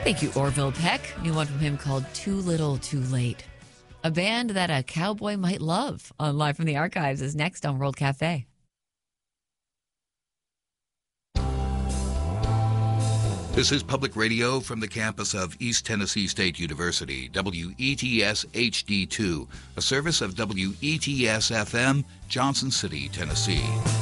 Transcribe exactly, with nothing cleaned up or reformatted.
Thank you, Orville Peck. New one from him called Too Little, Too Late. A band that a cowboy might love on Live from the Archives is next on World Cafe. This is Public Radio from the campus of East Tennessee State University, W E T S H D two, a service of W E T S F M, Johnson City, Tennessee.